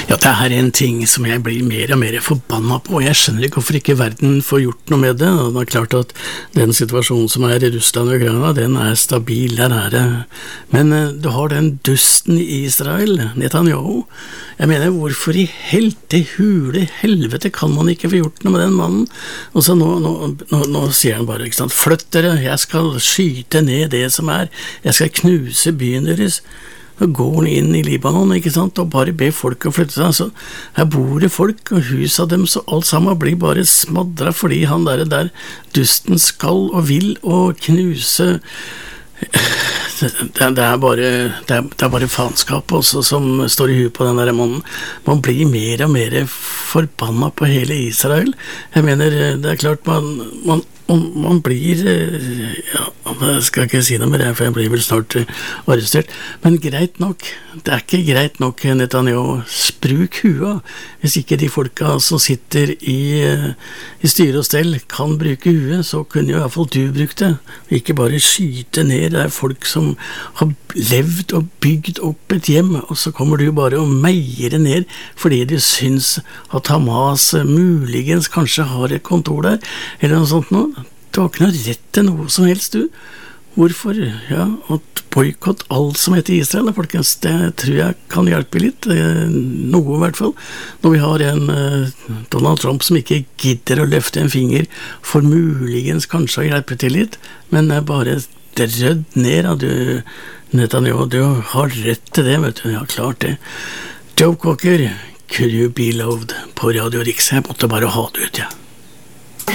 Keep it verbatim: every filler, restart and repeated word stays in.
Ja, det her er en ting som jeg blir mer og mer forbannet på, og jeg skjønner ikke hvorfor ikke verden får gjort noe med det. Og det er klart at den situasjonen som er i Russland og Ukraina, den er stabil, der er det. Men uh, du har den dusten i Israel, Netanyahu. Jeg mener, hvorfor i helte hule helvete kan man ikke få gjort noe med den mannen? Og så nå, nå, nå, nå sier han bare, ikke sant, flytt dere, jeg skal skyte ned det som er, jeg skal knuse byen deres. Så går han inn i Libanon, ikke sant, og bare ber folk å flytte seg. Så her bor det folk, og huset dem, så alt sammen blir bare smadret, fordi han der, der dusten skal og vil og knuse. Det, det, det, er bare, det, er, det er bare faenskap også som står i huet på den der mannen. Man blir mer og mer forbannet på hele Israel. Jeg mener, det er klart man, man, man, man blir, ja, jeg skal ikke si noe mer, for jeg blir vel snart arrestert, men greit nok, det er ikke greit nok, Netanyahu, bruk hua. Hvis ikke de folka som sitter i, i styre og stell kan bruke huet, så kunne jo i hvert fall du brukt det, ikke bare skyte ned. Det er folk som har levd og bygd opp et hjem, og så kommer du bare og meier det ned fordi du syns at Hamas muligens kanskje har et kontor der, eller noe sånt noe. Du har ikke noe rett til noe som helst, du. Hvorfor? Ja, at boykott alt som heter Israel, folkens, det tror jeg kan hjelpe litt, noe i hvert fall. Når vi har en uh, Donald Trump som ikke gidder å løfte en finger, for muligens kanskje å hjelpe til litt, men uh, bare rødd ned, ja, du, Netanyahu, du har rett til det, vet du, ja, klart det. Joe Cocker, Could You Be Loved på Radio Riks, jeg måtte bare ha det ut, ja.